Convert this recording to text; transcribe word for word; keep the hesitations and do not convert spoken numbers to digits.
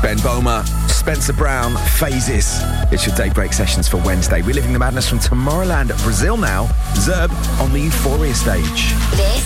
Ben Boma, Spencer Brown, Phases. It's your daybreak sessions for Wednesday. Reliving the madness from Tomorrowland, Brazil now. Zerb on the Euphoria stage. This